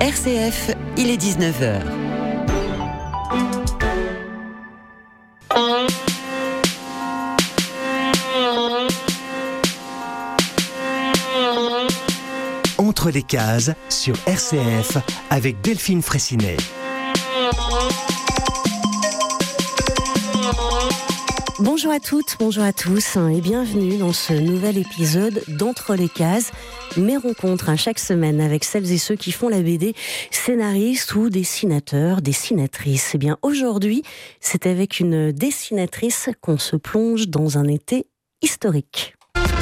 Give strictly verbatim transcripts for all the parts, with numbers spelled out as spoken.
R C F, il est dix-neuf heures. Entre les cases sur R C F avec Delphine Fraissinet. Bonjour à toutes, bonjour à tous et bienvenue dans ce nouvel épisode d'Entre les cases, mes rencontres chaque semaine avec celles et ceux qui font la B D, scénaristes ou dessinateurs, dessinatrices. Et bien aujourd'hui, c'est avec une dessinatrice qu'on se plonge dans un été historique.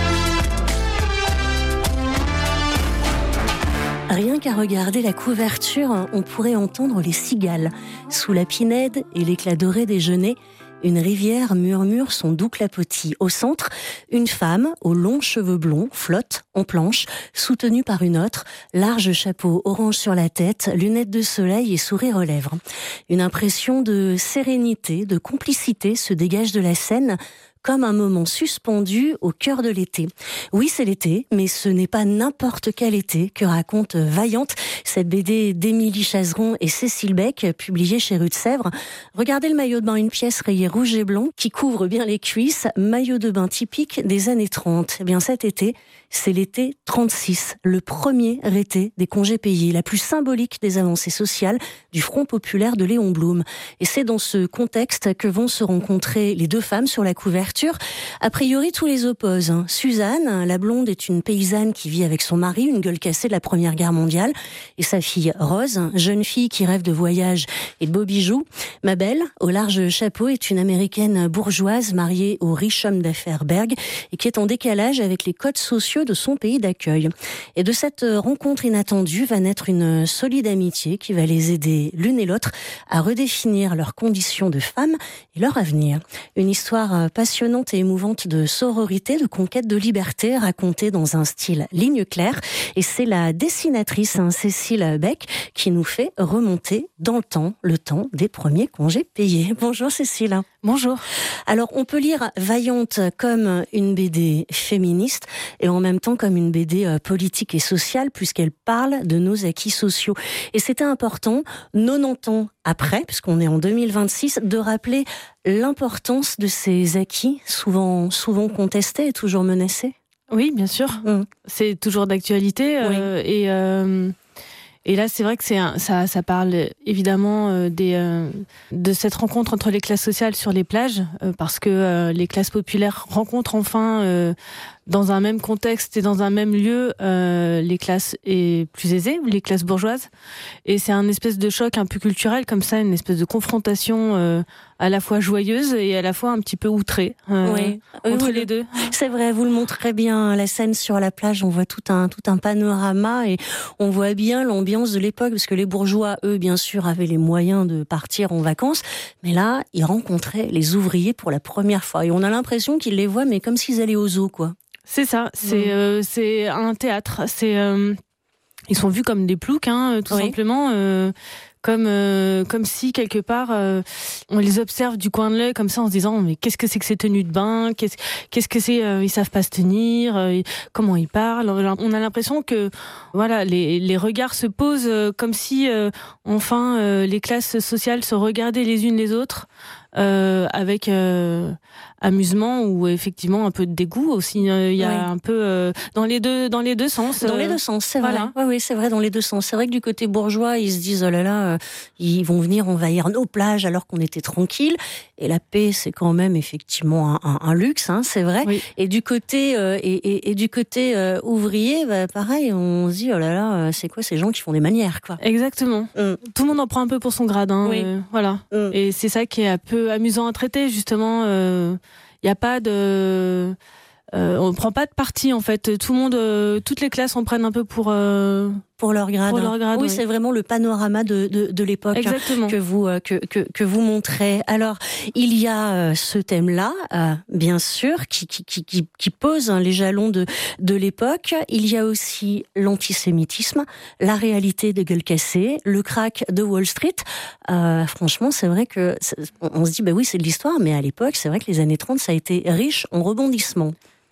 Rien qu'à regarder la couverture, on pourrait entendre les cigales. Sous la pinède et l'éclat doré des genêts, une rivière murmure son doux clapotis. Au centre, une femme aux longs cheveux blonds flotte en planche, soutenue par une autre, large chapeau orange sur la tête, lunettes de soleil et sourire aux lèvres. Une impression de sérénité, de complicité se dégage de la scène, comme un moment suspendu au cœur de l'été. Oui, c'est l'été, mais ce n'est pas n'importe quel été que raconte Vaillante, cette B D d'Émilie Chazeron et Cécile Beck, publiée chez Rue de Sèvres. Regardez le maillot de bain, une pièce rayée rouge et blanc qui couvre bien les cuisses, maillot de bain typique des années trente. Eh bien, cet été, c'est l'été trente-six, le premier été des congés payés, la plus symbolique des avancées sociales du Front populaire de Léon Blum. Et c'est dans ce contexte que vont se rencontrer les deux femmes sur la couverture. A priori, tous les opposent. Suzanne, la blonde, est une paysanne qui vit avec son mari, une gueule cassée de la Première Guerre mondiale, et sa fille Rose, jeune fille qui rêve de voyage et de beaux bijoux. Mabel, au large chapeau, est une américaine bourgeoise mariée au riche homme d'affaires Berg et qui est en décalage avec les codes sociaux de son pays d'accueil. Et de cette rencontre inattendue va naître une solide amitié qui va les aider l'une et l'autre à redéfinir leurs conditions de femmes et leur avenir. Une histoire passionnante et émouvante de sororité, de conquête de liberté, racontée dans un style ligne claire. Et c'est la dessinatrice hein, Cécile Beck qui nous fait remonter dans le temps, le temps des premiers congés payés. Bonjour Cécile. Bonjour. Alors, on peut lire Vaillante comme une B D féministe et en même temps comme une B D politique et sociale puisqu'elle parle de nos acquis sociaux. Et c'était important, quatre-vingt-dix ans après, puisqu'on est en deux mille vingt-six, de rappeler l'importance de ces acquis, souvent, souvent contestés et toujours menacés. Oui, bien sûr. Mmh. C'est toujours d'actualité. Oui. Euh, et... Euh... Et là, c'est vrai que c'est un, ça, ça parle évidemment euh, des, euh, de cette rencontre entre les classes sociales sur les plages, euh, parce que euh, les classes populaires rencontrent enfin, euh, dans un même contexte et dans un même lieu, euh, les classes et plus aisées, les classes bourgeoises. Et c'est un espèce de choc un peu culturel comme ça, une espèce de confrontation euh, à la fois joyeuse et à la fois un petit peu outrée euh, oui. entre oui, les deux. C'est vrai, vous le montrez bien, la scène sur la plage, on voit tout un, tout un panorama et on voit bien l'ambiance de l'époque, parce que les bourgeois, eux, bien sûr, avaient les moyens de partir en vacances, mais là, ils rencontraient les ouvriers pour la première fois. Et on a l'impression qu'ils les voient, mais comme s'ils allaient au zoo, quoi. C'est ça, c'est, mmh. euh, c'est un théâtre. C'est, euh, ils sont vus comme des ploucs, hein, tout oui. simplement. Euh, comme euh, comme si quelque part euh, on les observe du coin de l'œil comme ça en se disant mais qu'est-ce que c'est que ces tenues de bain, qu'est-ce qu'est-ce que c'est euh, ils savent pas se tenir, euh, comment ils parlent. On a l'impression que voilà les les regards se posent euh, comme si euh, enfin euh, les classes sociales se regardaient les unes les autres euh, avec euh, amusement ou effectivement un peu de dégoût aussi. Il euh, y a oui. un peu euh, dans les deux dans les deux sens. Dans euh, les deux sens, c'est voilà. vrai. Oui, oui, c'est vrai dans les deux sens. C'est vrai que du côté bourgeois, ils se disent oh là là, euh, ils vont venir envahir nos plages alors qu'on était tranquille. Et la paix, c'est quand même effectivement un, un, un luxe, hein, c'est vrai. Oui. Et du côté euh, et, et, et du côté euh, ouvrier, bah, pareil, on se dit oh là là, c'est quoi ces gens qui font des manières, quoi. Exactement. Mm. Tout le monde en prend un peu pour son grade, hein, oui. euh, voilà. Mm. Et c'est ça qui est un peu amusant à traiter, justement. Il euh, y a pas de Euh, on prend pas de parti en fait. Tout le monde, euh, toutes les classes en prennent un peu pour euh, pour leur grade. Pour leur grade oui, oui, c'est vraiment le panorama de de, de l'époque Exactement. Hein, que vous euh, que, que que vous montrez. Alors il y a euh, ce thème-là, euh, bien sûr, qui qui qui qui, qui pose hein, les jalons de de l'époque. Il y a aussi l'antisémitisme, la réalité des gueules cassées, le crack de Wall Street. Euh, franchement, c'est vrai que c'est, on se dit bah oui, c'est de l'histoire, mais à l'époque, c'est vrai que les années trente, ça a été riche en rebondissements.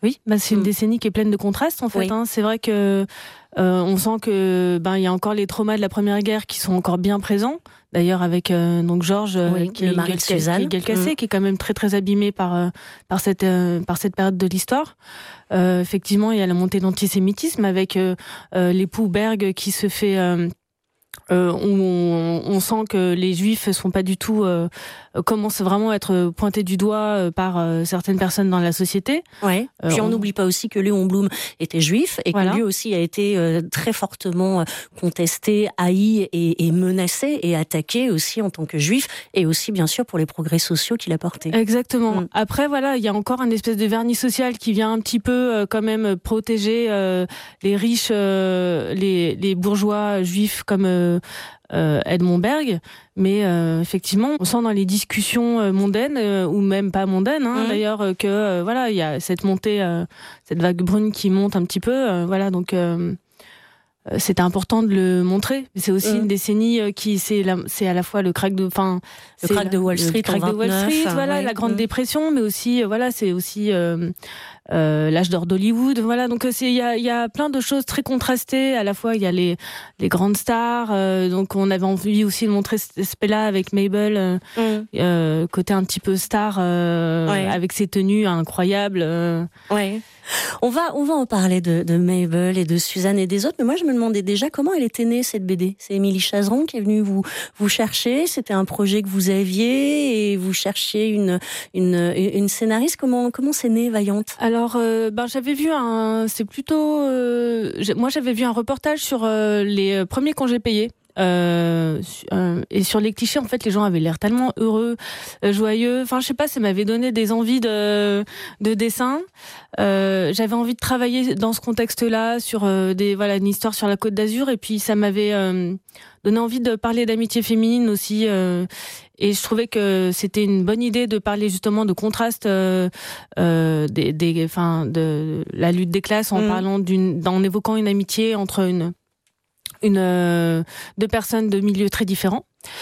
Oui, bah c'est une mmh. décennie qui est pleine de contrastes en fait. Oui. Hein. C'est vrai que euh, on sent que ben il y a encore les traumas de la Première Guerre qui sont encore bien présents. D'ailleurs avec euh, donc Georges oui, qui, est gueule, qui est gueule cassée, mmh. qui est quand même très très abîmé par euh, par cette euh, par cette période de l'histoire. Euh, effectivement, il y a la montée d'antisémitisme avec euh, euh, l'époux Berg qui se fait euh, Euh, on, on sent que les Juifs sont pas du tout euh, commencent vraiment à être pointés du doigt euh, par euh, certaines personnes dans la société. Ouais. Euh, Puis on n'oublie pas aussi que Léon Blum était juif et voilà. que lui aussi a été euh, très fortement contesté, haï et, et menacé et attaqué aussi en tant que juif et aussi bien sûr pour les progrès sociaux qu'il a portés. Exactement. Mm. Après voilà, il y a encore un espèce de vernis social qui vient un petit peu euh, quand même protéger euh, les riches, euh, les, les bourgeois juifs comme euh, Euh, Edmond Berg, mais euh, effectivement, on sent dans les discussions euh, mondaines euh, ou même pas mondaines, hein, mmh. d'ailleurs, euh, que euh, voilà, il y a cette montée, euh, cette vague brune qui monte un petit peu, euh, voilà, donc euh, euh, c'était important de le montrer. C'est aussi mmh. une décennie euh, qui c'est, la, c'est à la fois le crack de, enfin, le crack de Wall Street, le crack de Wall Street, voilà, ouais, la Grande mmh. Dépression, mais aussi, euh, voilà, c'est aussi euh, Euh, l'âge d'or d'Hollywood, voilà. Donc il y a, y a plein de choses très contrastées. À la fois, il y a les, les grandes stars. Euh, donc on avait envie aussi de montrer cet aspect-là avec Mabel, euh, mm. euh, côté un petit peu star, euh, ouais. avec ses tenues incroyables. Euh. Ouais. On va, on va en parler de, de Mabel et de Suzanne et des autres. Mais moi, je me demandais déjà comment elle était née cette B D. C'est Émilie Chazeron qui est venue vous vous chercher. C'était un projet que vous aviez et vous cherchiez une une une scénariste. Comment comment c'est né Vaillante? Alors, euh, ben j'avais vu un. C'est plutôt. Euh, moi, j'avais vu un reportage sur euh, les premiers congés payés. Euh, euh, et sur les clichés, en fait, les gens avaient l'air tellement heureux, euh, joyeux. Enfin, je sais pas, ça m'avait donné des envies de, de dessin. Euh, j'avais envie de travailler dans ce contexte-là, sur euh, des voilà une histoire sur la Côte d'Azur. Et puis, ça m'avait euh, donné envie de parler d'amitié féminine aussi. Euh, et je trouvais que c'était une bonne idée de parler justement de contraste, euh, euh, des, des, enfin, de la lutte des classes en mmh. parlant d'une, en évoquant une amitié entre une une euh, deux personnes de milieux très différents.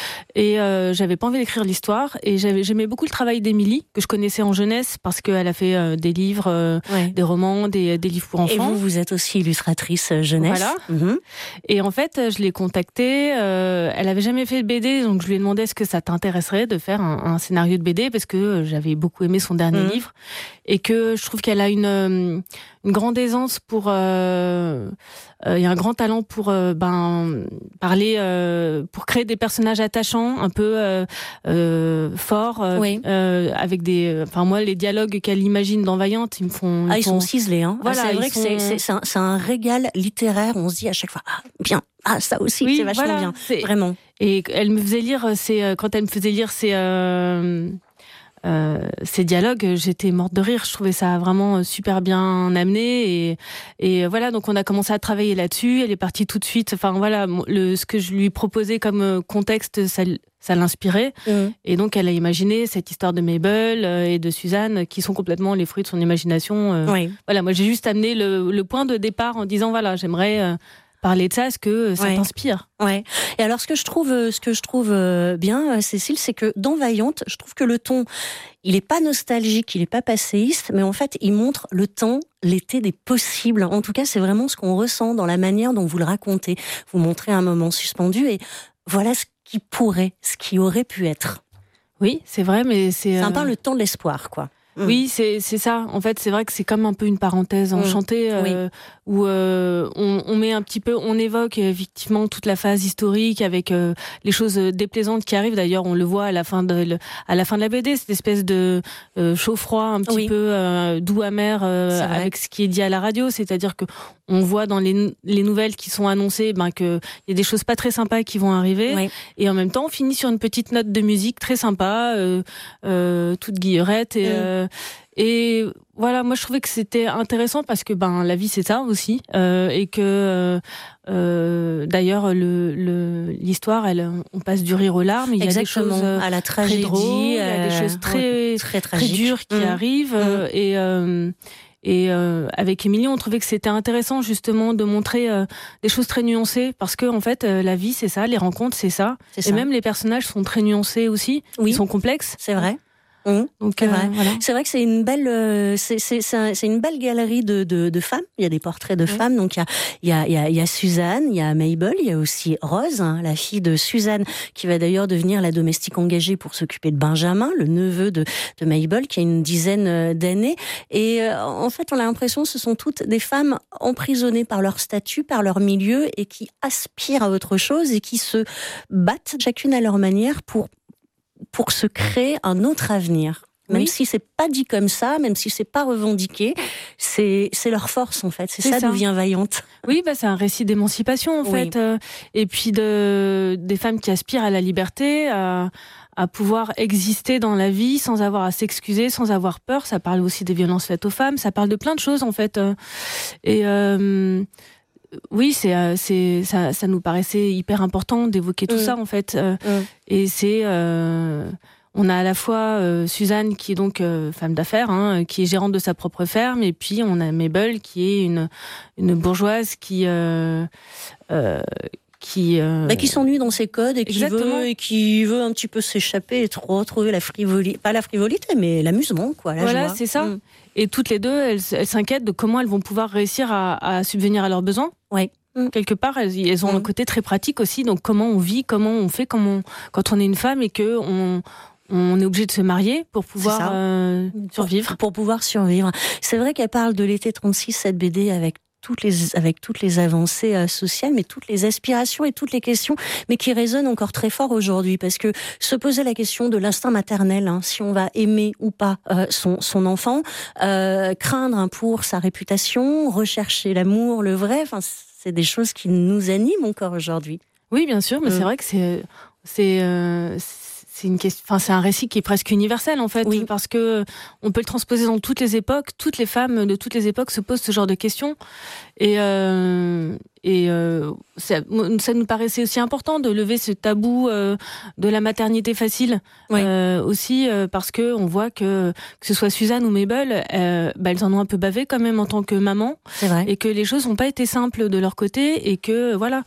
Et euh, j'avais pas envie d'écrire l'histoire et j'avais, j'aimais beaucoup le travail d'Émilie que je connaissais en jeunesse parce qu'elle a fait euh, des livres, euh, ouais. des romans, des, des livres pour enfants. Et vous, vous êtes aussi illustratrice jeunesse. Voilà. Mm-hmm. Et en fait, je l'ai contactée. Euh, elle avait jamais fait de B D, donc je lui ai demandé est-ce que ça t'intéresserait de faire un, un scénario de B D parce que j'avais beaucoup aimé son dernier mm-hmm. livre et que je trouve qu'elle a une une grande aisance pour. Il euh, euh, y a un grand talent pour euh, ben parler, euh, pour créer des personnages attachants, un peu euh, euh, forts, euh, oui. euh, avec des. Enfin moi, les dialogues qu'elle imagine dans Vaillante, ils me font. Ils, ah, ils font... sont ciselés, hein. Voilà, ah, c'est vrai que sont... c'est, c'est, c'est, un, c'est un régal littéraire. On se dit à chaque fois, ah bien, ah ça aussi, oui, c'est vachement voilà, bien, c'est... vraiment. Et elle me faisait lire, c'est quand elle me faisait lire, c'est. Euh... Euh, ces dialogues, j'étais morte de rire. Je trouvais ça vraiment super bien amené et, et voilà. Donc on a commencé à travailler là-dessus. Elle est partie tout de suite. Enfin voilà, le, ce que je lui proposais comme contexte, ça, ça l'inspirait. Mmh. Et donc elle a imaginé cette histoire de Mabel et de Suzanne qui sont complètement les fruits de son imagination. Oui. Voilà, moi j'ai juste amené le, le point de départ en disant voilà, j'aimerais euh, parler de ça, est-ce que ça ouais. t'inspire? Ouais. Et alors ce que je trouve, ce que je trouve bien, Cécile, c'est que dans Vaillante, je trouve que le ton, il est pas nostalgique, il est pas passéiste, mais en fait, il montre le temps, l'été des possibles. En tout cas, c'est vraiment ce qu'on ressent dans la manière dont vous le racontez. Vous montrez un moment suspendu et voilà ce qui pourrait, ce qui aurait pu être. Oui, c'est vrai, mais c'est. C'est un peu le temps de l'espoir, quoi. Mmh. Oui, c'est c'est ça. En fait, c'est vrai que c'est comme un peu une parenthèse enchantée mmh. euh, oui. où euh, on, on met un petit peu, on évoque effectivement toute la phase historique avec euh, les choses déplaisantes qui arrivent. D'ailleurs, on le voit à la fin de le, à la fin de la B D, cette espèce de euh, chaud-froid un petit oui. peu euh, doux amer euh, avec ce qui est dit à la radio. C'est-à-dire que on voit dans les les nouvelles qui sont annoncées, ben que il y a des choses pas très sympas qui vont arriver. Oui. Et en même temps, on finit sur une petite note de musique très sympa, euh, euh, toute guillerette et mmh. euh, Et voilà, moi je trouvais que c'était intéressant parce que ben la vie c'est ça aussi euh, et que euh, d'ailleurs le, le l'histoire elle on passe du rire aux larmes, il y Exactement. a des choses à la tragédie, très drôles, il y a des choses très très, très dures qui mmh. arrivent mmh. et euh, Et euh, avec Émilie, on trouvait que c'était intéressant justement de montrer euh, des choses très nuancées parce que en fait, euh, la vie c'est ça, les rencontres c'est ça, c'est et ça. Même les personnages sont très nuancés aussi, oui. Ils sont complexes. C'est vrai. Mmh, Donc c'est euh, vrai. voilà. C'est vrai que c'est une belle, euh, c'est, c'est, c'est, un, c'est une belle galerie de, de, de femmes. Il y a des portraits de Oui. femmes. Donc il y a, il y a, il y a, il y a Suzanne, il y a Mabel, il y a aussi Rose, hein, la fille de Suzanne, qui va d'ailleurs devenir la domestique engagée pour s'occuper de Benjamin, le neveu de, de Mabel, qui a une dizaine d'années. Et euh, en fait, on a l'impression que ce sont toutes des femmes emprisonnées par leur statut, par leur milieu, et qui aspirent à autre chose et qui se battent chacune à leur manière pour pour se créer un autre avenir. Même oui. si c'est pas dit comme ça, même si c'est pas revendiqué, c'est, c'est leur force, en fait. C'est, c'est ça, ça. D'où vient Vaillante. Oui, bah, c'est un récit d'émancipation, en oui. fait. Euh, et puis de, des femmes qui aspirent à la liberté, à, à pouvoir exister dans la vie sans avoir à s'excuser, sans avoir peur. Ça parle aussi des violences faites aux femmes. Ça parle de plein de choses, en fait. Et, euh, oui, c'est, c'est, ça, ça nous paraissait hyper important d'évoquer tout mmh. ça, en fait. Mmh. Et c'est, euh, on a à la fois euh, Suzanne, qui est donc euh, femme d'affaires, hein, qui est gérante de sa propre ferme, et puis on a Mabel, qui est une, une bourgeoise qui, euh, euh, qui, euh... bah, qui s'ennuie dans ses codes et qui Exactement. veut, et qui veut un petit peu s'échapper et retrouver la frivolité, pas la frivolité, mais l'amusement, quoi, la voilà, joie. c'est ça. Mmh. Et toutes les deux, elles, elles s'inquiètent de comment elles vont pouvoir réussir à, à subvenir à leurs besoins. Ouais. Mmh. Quelque part, elles, elles ont mmh. un côté très pratique aussi. Donc, comment on vit, comment on fait, comment on, quand on est une femme et que on, on est obligé de se marier pour pouvoir euh, survivre. Pour, pour pouvoir survivre. C'est vrai qu'elle parle de l'été trente-six, cette B D, avec toutes les, avec toutes les avancées euh, sociales, mais toutes les aspirations et toutes les questions, mais qui résonnent encore très fort aujourd'hui, parce que se poser la question de l'instinct maternel, hein, si on va aimer ou pas euh, son, son enfant, euh, craindre hein, pour sa réputation, rechercher l'amour, le vrai, enfin, c'est des choses qui nous animent encore aujourd'hui. Oui, bien sûr, mais mmh. c'est vrai que c'est, c'est, euh, c'est une question, enfin, c'est un récit qui est presque universel, en fait, oui. parce que on peut le transposer dans toutes les époques. Toutes les femmes de toutes les époques se posent ce genre de questions. Et, euh, et euh, ça, ça nous paraissait aussi important de lever ce tabou euh, de la maternité facile, oui. euh, aussi euh, parce que on voit que que ce soit Suzanne ou Mabel, euh, bah, elles en ont un peu bavé quand même en tant que maman, c'est vrai. Et que les choses n'ont pas été simples de leur côté, et que voilà.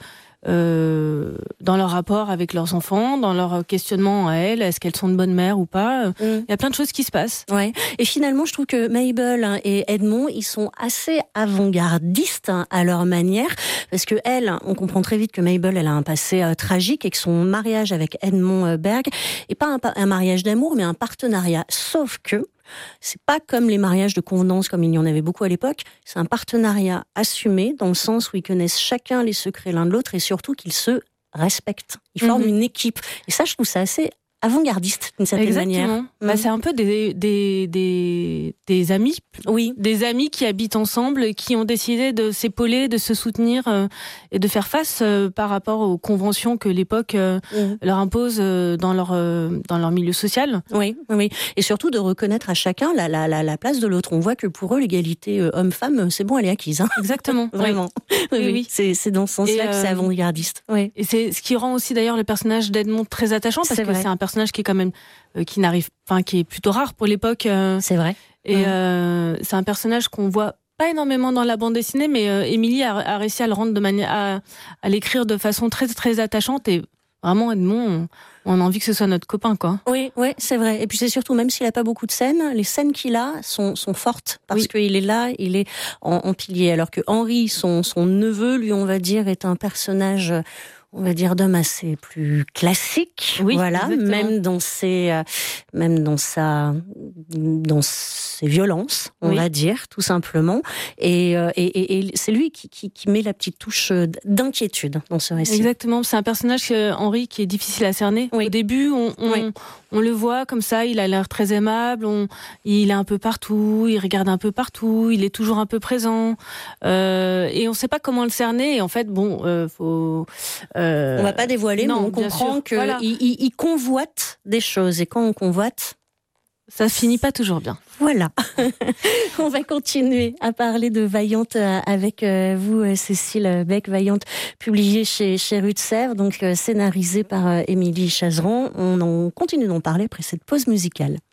Euh, dans leur rapport avec leurs enfants, dans leur questionnement à elles, est-ce qu'elles sont de bonnes mères ou pas, il mm. y a plein de choses qui se passent. Ouais. Et finalement, je trouve que Mabel et Edmond, ils sont assez avant-gardistes à leur manière, parce que elle, on comprend très vite que Mabel, elle a un passé euh, tragique et que son mariage avec Edmond Berg est pas un, un mariage d'amour, mais un partenariat. Sauf que c'est pas comme les mariages de convenance comme il y en avait beaucoup à l'époque, c'est un partenariat assumé dans le sens où ils connaissent chacun les secrets l'un de l'autre et surtout qu'ils se respectent. Ils forment mmh. une équipe. Et ça, je trouve ça assez avant-gardiste d'une certaine Exactement. manière. Bah, mmh. C'est un peu des, des, des, des amis. Oui. Des amis qui habitent ensemble, qui ont décidé de s'épauler, de se soutenir euh, et de faire face euh, par rapport aux conventions que l'époque euh, mmh. leur impose euh, dans, leur, euh, dans leur milieu social. Oui, oui. Et surtout de reconnaître à chacun la, la, la, la place de l'autre. On voit que pour eux, l'égalité euh, homme-femme, c'est bon, elle est acquise. Hein. Exactement. Vraiment. Oui, oui, oui. oui. C'est, c'est dans ce sens-là et, que c'est avant-gardiste. Oui. Et c'est ce qui rend aussi d'ailleurs le personnage d'Edmond très attachant, parce c'est que vrai. C'est un personnage qui est quand même euh, qui n'arrive, enfin qui est plutôt rare pour l'époque. Euh, c'est vrai. Et mmh. euh, c'est un personnage qu'on voit pas énormément dans la bande dessinée, mais euh, Émilie a, a réussi à le rendre de manière, à, à l'écrire de façon très très attachante, et vraiment Edmond, on, on a envie que ce soit notre copain, quoi. Oui, oui, c'est vrai. Et puis c'est surtout, même s'il a pas beaucoup de scènes, les scènes qu'il a sont sont fortes parce oui. qu'il est là, il est en, en pilier, alors que Henri, son son neveu, lui, on va dire, est un personnage, on va dire, d'homme assez plus classique, oui, voilà, exactement. même dans ses, euh, même dans sa, dans ses violences, on oui. va dire, tout simplement. Et, euh, et, et, et c'est lui qui, qui, qui met la petite touche d'inquiétude dans ce récit. Exactement, c'est un personnage, euh, Henri, qui est difficile à cerner. Oui. Au début, on, on, oui. on le voit comme ça, il a l'air très aimable, on, il est un peu partout, il regarde un peu partout, il est toujours un peu présent, euh, et on ne sait pas comment le cerner. Et en fait, bon, euh, faut... Euh... On va pas dévoiler, non, mais on comprend qu'il voilà. il, il convoite des choses. Et quand on convoite, ça se finit pas toujours bien. Voilà. On va continuer à parler de Vaillante avec vous, Cécile Beck. Vaillante, publiée chez, chez Rue de Sèvres, donc scénarisée par Émilie Chazeron. On en continue d'en parler après cette pause musicale.